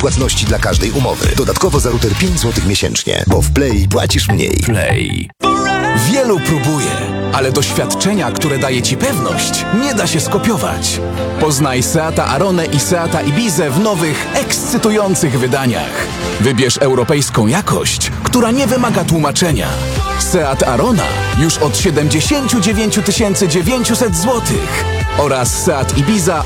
płatności dla każdej umowy. Dodatkowo za router 5 zł miesięcznie, bo w Play płacisz mniej. Play. Wielu próbuje, ale doświadczenia, które daje Ci pewność, nie da się skopiować. Poznaj Seata Aronę i Seata Ibizę w nowych, ekscytujących wydaniach. Wybierz europejską jakość, która nie wymaga tłumaczenia. Seat Arona już od 79 900 zł oraz Seat Ibiza